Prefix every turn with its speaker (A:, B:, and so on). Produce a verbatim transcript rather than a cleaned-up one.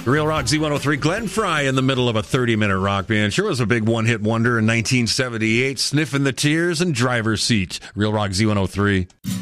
A: Real Rock Z one oh three, Glenn Frey in the middle of a thirty-minute rock band. Sure was a big one-hit wonder in nineteen seventy-eight, Sniffing the Tears and Driver's Seat. Real Rock Z one oh three.